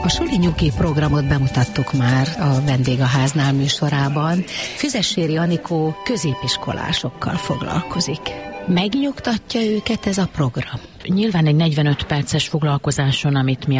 A Suli Nyugi programot bemutattuk már a Vendég a háznál műsorában. Füzesséri Anikó középiskolásokkal foglalkozik. Megnyugtatja őket ez a program? Nyilván egy 45 perces foglalkozáson, amit mi